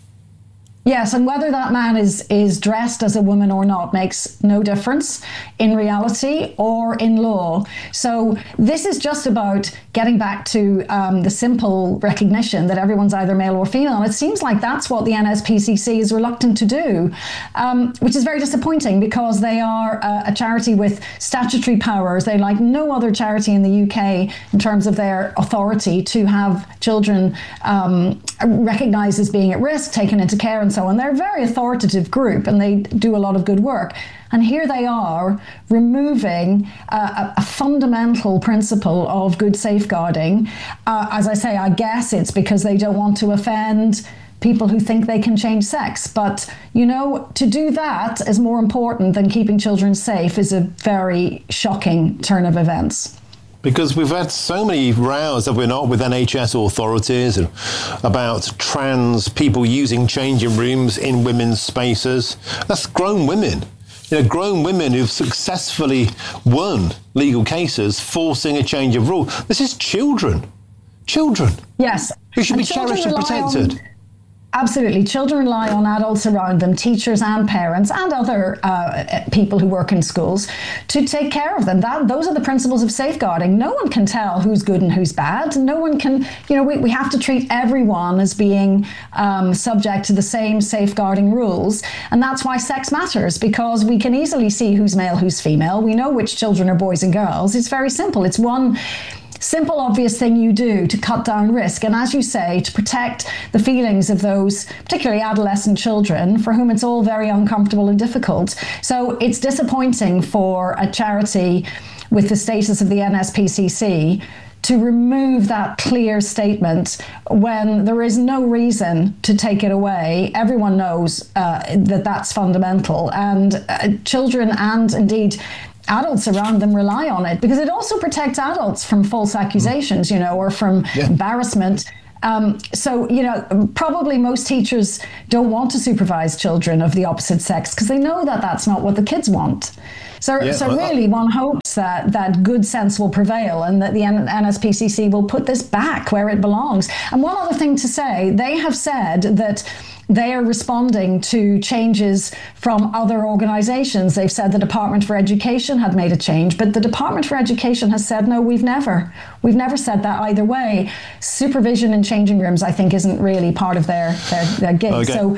Yes, and whether that man is dressed as a woman or not makes no difference in reality or in law. So this is just about getting back to the simple recognition that everyone's either male or female. And it seems like that's what the NSPCC is reluctant to do, which is very disappointing because they are a charity with statutory powers. They're like no other charity in the UK in terms of their authority to have children recognised as being at risk, taken into care and so on. They're a very authoritative group and they do a lot of good work. And here they are removing a fundamental principle of good safeguarding. As I say, I guess it's because they don't want to offend people who think they can change sex. But, to do that is more important than keeping children safe is a very shocking turn of events.
Because we've had so many rows, have we not, with NHS authorities and about trans people using changing rooms in women's spaces. That's grown women. Grown women who've successfully won legal cases forcing a change of rule. This is children. Children.
Yes.
Who should be cherished and protected.
Absolutely. Children rely on adults around them, teachers and parents and other people who work in schools, to take care of them. Those are the principles of safeguarding. No one can tell who's good and who's bad. No one can, we have to treat everyone as being subject to the same safeguarding rules. And that's why sex matters, because we can easily see who's male, who's female. We know which children are boys and girls. It's very simple. It's one simple, obvious thing you do to cut down risk. And as you say, to protect the feelings of those, particularly adolescent children, for whom it's all very uncomfortable and difficult. So it's disappointing for a charity with the status of the NSPCC to remove that clear statement when there is no reason to take it away. Everyone knows that that's fundamental. And children and indeed adults around them rely on it, because it also protects adults from false accusations, or from embarrassment. Probably most teachers don't want to supervise children of the opposite sex because they know that that's not what the kids want. So really, one hopes that good sense will prevail and that the NSPCC will put this back where it belongs. And one other thing to say, they have said that they are responding to changes from other organisations. They've said the Department for Education had made a change, but the Department for Education has said, no, we've never said that either way. Supervision in changing rooms, I think, isn't really part of their gig. Okay. So,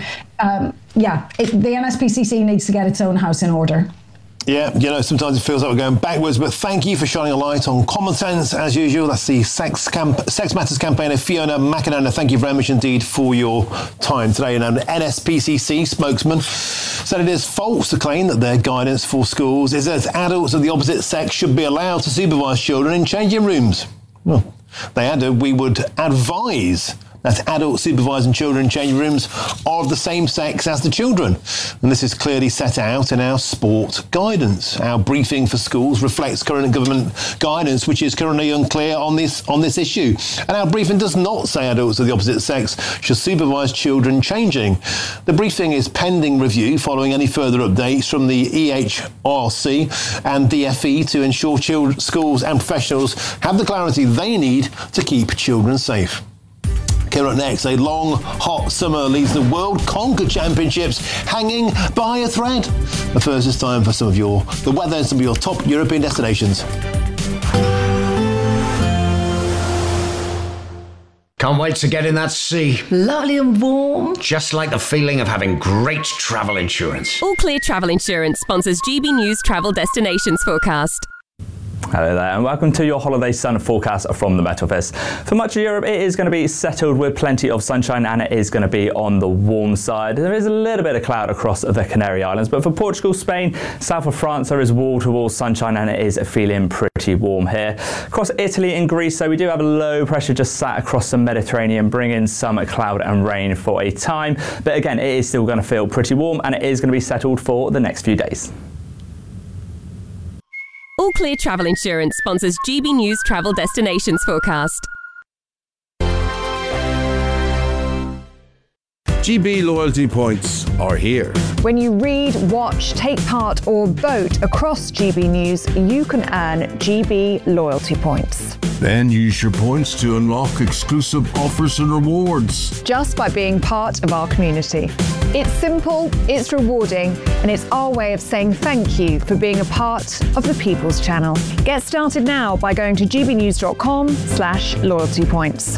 the NSPCC needs to get its own house in order.
Yeah, sometimes it feels like we're going backwards, but thank you for shining a light on common sense as usual. That's the Sex Matters campaigner, Fiona McInerney. Thank you very much indeed for your time today. And an NSPCC spokesman said it is false to claim that their guidance for schools is that adults of the opposite sex should be allowed to supervise children in changing rooms. Well, they added, we would advise that adults supervising children in changing rooms are of the same sex as the children. And this is clearly set out in our sport guidance. Our briefing for schools reflects current government guidance, which is currently unclear on this issue. And our briefing does not say adults of the opposite sex should supervise children changing. The briefing is pending review following any further updates from the EHRC and DFE to ensure schools and professionals have the clarity they need to keep children safe. Coming up next, a long, hot summer leaves the World Conquer Championships hanging by a thread. But first, it's time for the weather and some of your top European destinations.
Can't wait to get in that sea.
Lovely and warm.
Just like the feeling of having great travel insurance.
All Clear Travel Insurance sponsors GB News Travel Destinations Forecast.
Hello there and welcome to your holiday sun forecast from the Met Office. For much of Europe it is going to be settled with plenty of sunshine and it is going to be on the warm side. There is a little bit of cloud across the Canary Islands, but for Portugal, Spain, south of France there is wall-to-wall sunshine and it is feeling pretty warm here. Across Italy and Greece, so we do have a low pressure just sat across the Mediterranean, bringing some cloud and rain for a time. But again, it is still going to feel pretty warm and it is going to be settled for the next few days.
All Clear Travel Insurance sponsors GB News Travel Destinations Forecast.
GB loyalty points are here.
When you read, watch, take part or vote across GB News, you can earn GB loyalty points.
Then use your points to unlock exclusive offers and rewards.
Just by being part of our community. It's simple, it's rewarding, and it's our way of saying thank you for being a part of the People's Channel. Get started now by going to gbnews.com/loyalty points.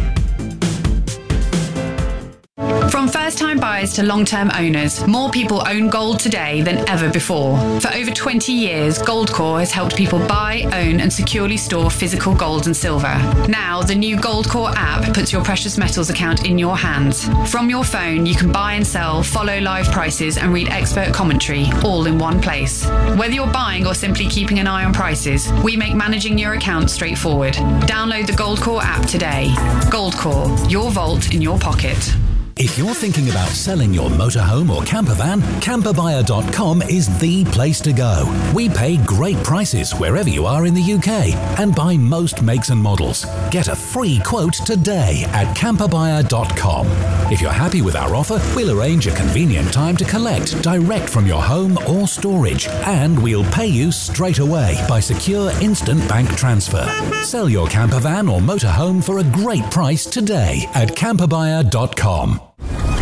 From first-time buyers to long-term owners, more people own gold today than ever before. For over 20 years, Goldcore has helped people buy, own and securely store physical gold and silver. Now, the new Goldcore app puts your precious metals account in your hands. From your phone, you can buy and sell, follow live prices and read expert commentary, all in one place. Whether you're buying or simply keeping an eye on prices, we make managing your account straightforward. Download the Goldcore app today. Goldcore, your vault in your pocket.
If you're thinking about selling your motorhome or camper van, camperbuyer.com is the place to go. We pay great prices wherever you are in the UK and buy most makes and models. Get a free quote today at camperbuyer.com. If you're happy with our offer, we'll arrange a convenient time to collect direct from your home or storage, and we'll pay you straight away by secure instant bank transfer. Sell your camper van or motorhome for a great price today at camperbuyer.com.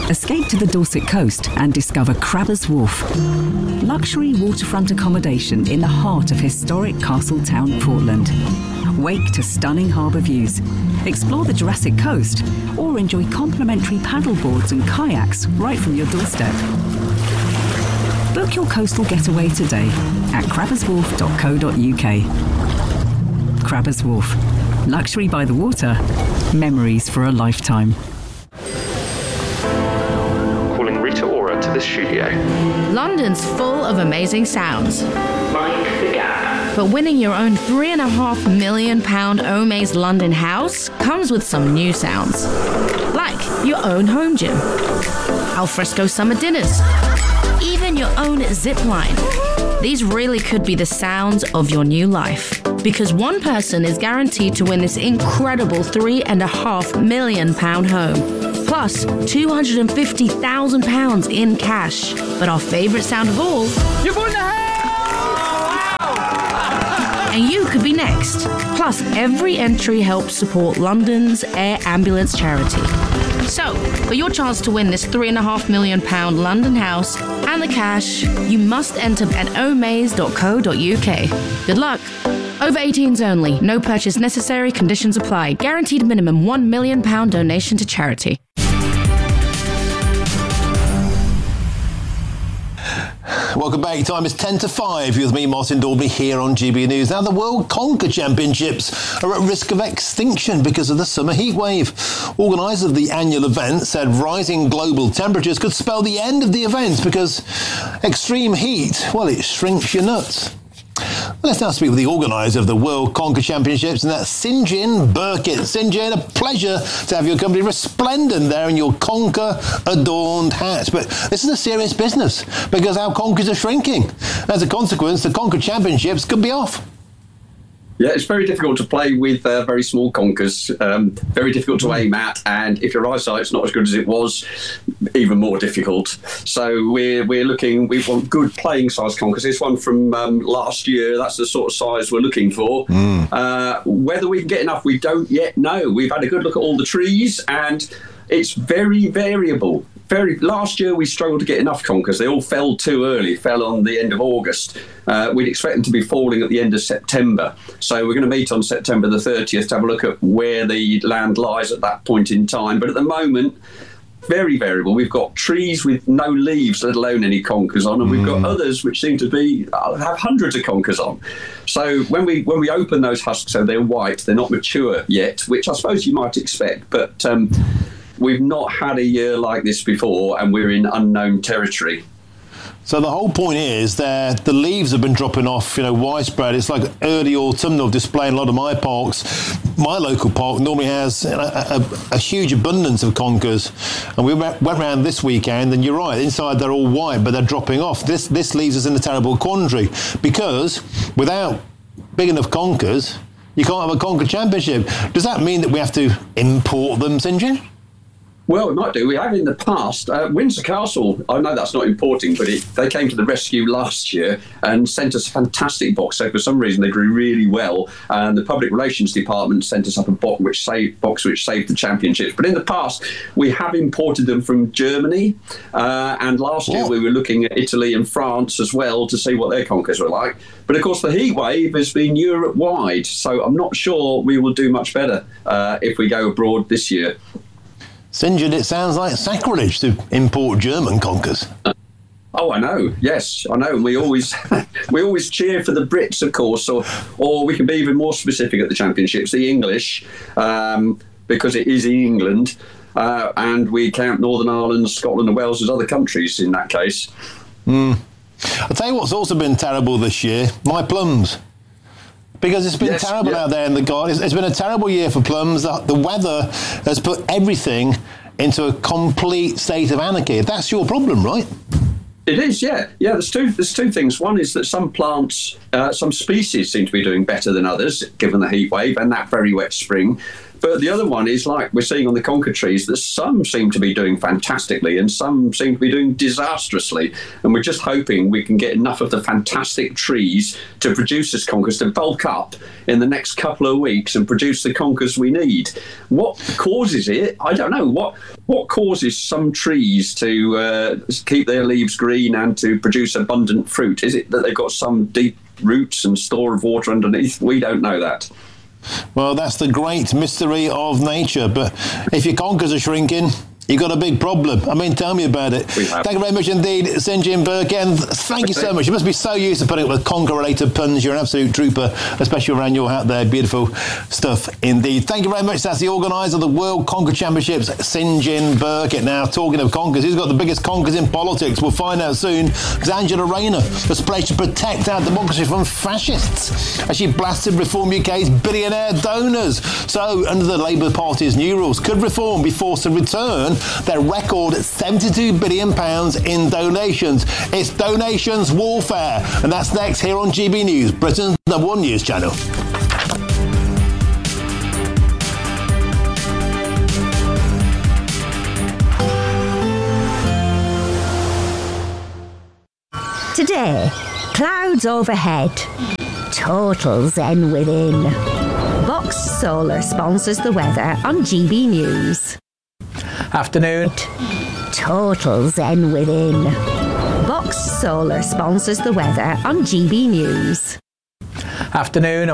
Escape to the Dorset coast and discover Crabbers Wharf. Luxury waterfront accommodation in the heart of historic Castletown, Portland. Wake to stunning harbour views. Explore the Jurassic Coast or enjoy complimentary paddleboards and kayaks right from your doorstep. Book your coastal getaway today at crabberswharf.co.uk. Crabbers Wharf. Luxury by the water. Memories for a lifetime.
Calling Rita Ora to the studio.
London's full of amazing sounds.
Mind the gap.
But winning your own £3.5 million Omaze London house comes with some new sounds. Like your own home gym, alfresco summer dinners, even your own zip line. These really could be the sounds of your new life. Because one person is guaranteed to win this incredible £3.5 million home. Plus £250,000 in cash. But our favourite sound of all...
You've won the house!
And you could be next. Plus, every entry helps support London's Air Ambulance charity. So, for your chance to win this £3.5 million London house and the cash, you must enter at omaze.co.uk. Good luck. Over 18s only. No purchase necessary. Conditions apply. Guaranteed minimum £1 million donation to charity.
Welcome back. Time is 10 to 5. You're with me, Martin Daubney, here on GB News. Now, the World Conker Championships are at risk of extinction because of the summer heat wave. Organisers of the annual event said rising global temperatures could spell the end of the event because extreme heat, well, it shrinks your nuts. Let's now speak with the organiser of the World Conker Championships, and that's St-John Burkett. St-John, a pleasure to have your company resplendent there in your Conker-adorned hat. But this is a serious business because our Conkers are shrinking. As a consequence, the Conker Championships could be off.
Yeah, it's very difficult to play with very small conkers, very difficult to aim at, and if your eyesight's not as good as it was, even more difficult. So we want good playing size conkers. This one from last year, that's the sort of size we're looking for. Whether we can get enough, we don't yet know. We've had a good look at all the trees, and it's very variable. Last year we struggled to get enough conkers. They all fell too early, fell on the end of August. We'd expect them to be falling at the end of September. So we're going to meet on September the 30th to have a look at where the land lies at that point in time. But at the moment, very variable. We've got trees with no leaves, let alone any conkers on, and we've got others which seem to have hundreds of conkers on. So when we open those husks, so they're white, they're not mature yet, which I suppose you might expect, but we've not had a year like this before, and we're in unknown territory.
So the whole point is that the leaves have been dropping off, widespread. It's like early autumnal display in a lot of my parks. My local park normally has a huge abundance of conkers. And we went around this weekend, and you're right, inside they're all white, but they're dropping off. This leaves us in a terrible quandary, because without big enough conkers, you can't have a Conker Championship. Does that mean that we have to import them, St-John?
Well, we might do. We have in the past. Windsor Castle, I know that's not importing, but they came to the rescue last year and sent us a fantastic box. So for some reason, they grew really well. And the Public Relations Department sent us up a box which saved the championships. But in the past, we have imported them from Germany. And last year, we were looking at Italy and France as well to see what their conkers were like. But of course, the heat wave has been Europe-wide. So I'm not sure we will do much better if we go abroad this year.
St-John, it sounds like sacrilege to import German conkers.
Oh, I know. Yes, I know. And we always cheer for the Brits, of course, or we can be even more specific at the championships, the English, because it is England, and we count Northern Ireland, Scotland, and Wales as other countries in that case.
I'll tell you what's also been terrible this year: my plums. Because it's been terrible out there in the garden. It's been a terrible year for plums. The weather has put everything into a complete state of anarchy. That's your problem, right?
It is, yeah. Yeah, there's two things. One is that some plants, some species seem to be doing better than others, given the heat wave and that very wet spring. But the other one is, like we're seeing on the conker trees, that some seem to be doing fantastically and some seem to be doing disastrously. And we're just hoping we can get enough of the fantastic trees to produce this conkers to bulk up in the next couple of weeks and produce the conkers we need. What causes it? I don't know. What causes some trees to keep their leaves green and to produce abundant fruit? Is it that they've got some deep roots and store of water underneath? We don't know that.
Well, that's the great mystery of nature. But if your conkers are shrinking, you've got a big problem. I mean, tell me about it. Thank you very much indeed, St. Jim Burke. And thank you so much. You must be so used to putting up with conker-related puns. You're an absolute trooper, especially around your hat there. Beautiful stuff indeed. Thank you very much. That's the organiser of the World Conker Championships, St. Jim Burke. Now, talking of conkers, who's got the biggest conkers in politics? We'll find out soon, because Angela Rayner has pledged to protect our democracy from fascists as she blasted Reform UK's billionaire donors. So, under the Labour Party's new rules, could Reform be forced to return their record £72 billion in donations? It's donations warfare, and that's next here on GB News, Britain's #1 news channel.
Today, clouds overhead, total zen within. Box Solar sponsors the weather on GB News.
Afternoon.
Total zen within. Box Solar sponsors the weather on GB News.
Afternoon.